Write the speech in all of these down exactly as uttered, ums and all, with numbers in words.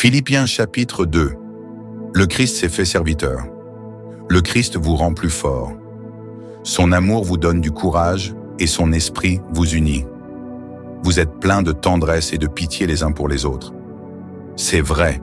Philippiens chapitre deux. Le Christ s'est fait serviteur. Le Christ vous rend plus fort. Son amour vous donne du courage et son esprit vous unit. Vous êtes pleins de tendresse et de pitié les uns pour les autres. C'est vrai.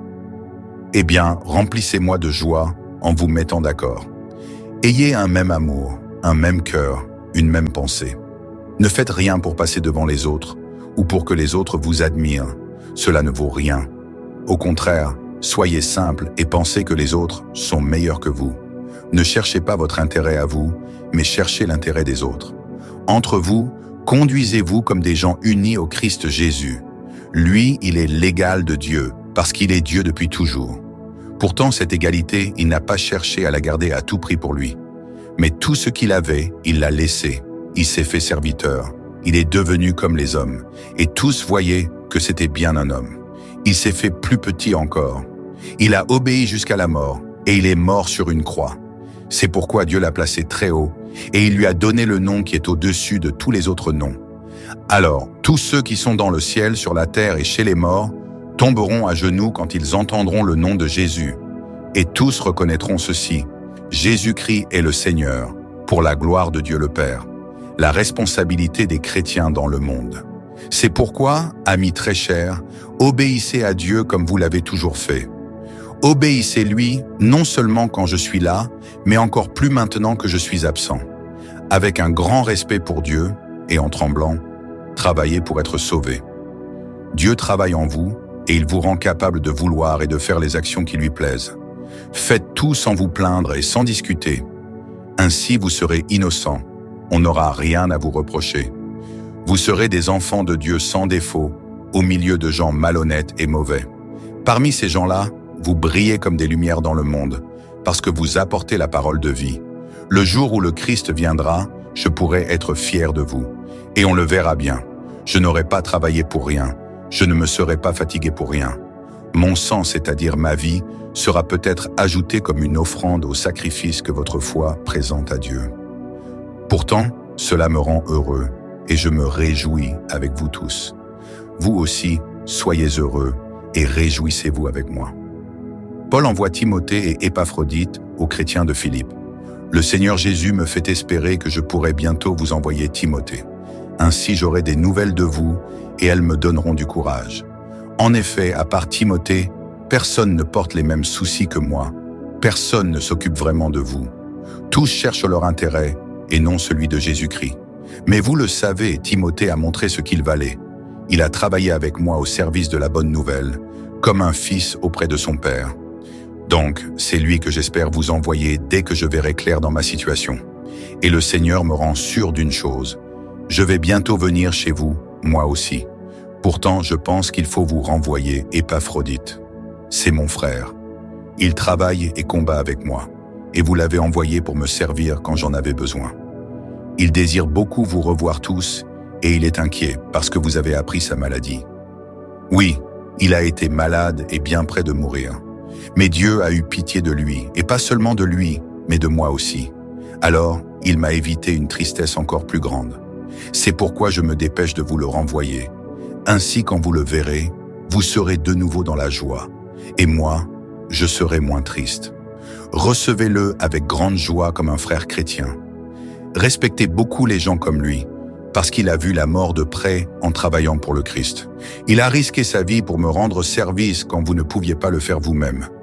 Eh bien, remplissez-moi de joie en vous mettant d'accord. Ayez un même amour, un même cœur, une même pensée. Ne faites rien pour passer devant les autres ou pour que les autres vous admirent. Cela ne vaut rien. Au contraire, soyez simples et pensez que les autres sont meilleurs que vous. Ne cherchez pas votre intérêt à vous, mais cherchez l'intérêt des autres. Entre vous, conduisez-vous comme des gens unis au Christ Jésus. Lui, il est l'égal de Dieu, parce qu'il est Dieu depuis toujours. Pourtant, cette égalité, il n'a pas cherché à la garder à tout prix pour lui. Mais tout ce qu'il avait, il l'a laissé. Il s'est fait serviteur. Il est devenu comme les hommes. Et tous voyaient que c'était bien un homme. Il s'est fait plus petit encore. Il a obéi jusqu'à la mort, et il est mort sur une croix. C'est pourquoi Dieu l'a placé très haut, et il lui a donné le nom qui est au-dessus de tous les autres noms. Alors, tous ceux qui sont dans le ciel, sur la terre et chez les morts, tomberont à genoux quand ils entendront le nom de Jésus. Et tous reconnaîtront ceci: Jésus-Christ est le Seigneur, pour la gloire de Dieu le Père. La responsabilité des chrétiens dans le monde. C'est pourquoi, amis très chers, obéissez à Dieu comme vous l'avez toujours fait. Obéissez-lui non seulement quand je suis là, mais encore plus maintenant que je suis absent. Avec un grand respect pour Dieu et en tremblant, travaillez pour être sauvés. Dieu travaille en vous et il vous rend capable de vouloir et de faire les actions qui lui plaisent. Faites tout sans vous plaindre et sans discuter. Ainsi vous serez innocents. On n'aura rien à vous reprocher. Vous serez des enfants de Dieu sans défaut, au milieu de gens malhonnêtes et mauvais. Parmi ces gens-là, vous brillez comme des lumières dans le monde, parce que vous apportez la parole de vie. Le jour où le Christ viendra, je pourrai être fier de vous. Et on le verra bien. Je n'aurai pas travaillé pour rien. Je ne me serai pas fatigué pour rien. Mon sang, c'est-à-dire ma vie, sera peut-être ajouté comme une offrande au sacrifice que votre foi présente à Dieu. Pourtant, cela me rend heureux, et je me réjouis avec vous tous. Vous aussi, soyez heureux et réjouissez-vous avec moi. Paul envoie Timothée et Épaphrodite aux chrétiens de Philippe. Le Seigneur Jésus me fait espérer que je pourrai bientôt vous envoyer Timothée. Ainsi j'aurai des nouvelles de vous et elles me donneront du courage. En effet, à part Timothée, personne ne porte les mêmes soucis que moi. Personne ne s'occupe vraiment de vous. Tous cherchent leur intérêt et non celui de Jésus-Christ. Mais vous le savez, Timothée a montré ce qu'il valait. Il a travaillé avec moi au service de la bonne nouvelle, comme un fils auprès de son père. Donc, c'est lui que j'espère vous envoyer dès que je verrai clair dans ma situation. Et le Seigneur me rend sûr d'une chose. Je vais bientôt venir chez vous, moi aussi. Pourtant, je pense qu'il faut vous renvoyer Épaphrodite. C'est mon frère. Il travaille et combat avec moi. Et vous l'avez envoyé pour me servir quand j'en avais besoin. Il désire beaucoup vous revoir tous, et il est inquiet parce que vous avez appris sa maladie. Oui, il a été malade et bien près de mourir. Mais Dieu a eu pitié de lui, et pas seulement de lui, mais de moi aussi. Alors, il m'a évité une tristesse encore plus grande. C'est pourquoi je me dépêche de vous le renvoyer. Ainsi, quand vous le verrez, vous serez de nouveau dans la joie. Et moi, je serai moins triste. Recevez-le avec grande joie comme un frère chrétien. Respectez beaucoup les gens comme lui, parce qu'il a vu la mort de près en travaillant pour le Christ. Il a risqué sa vie pour me rendre service quand vous ne pouviez pas le faire vous-même.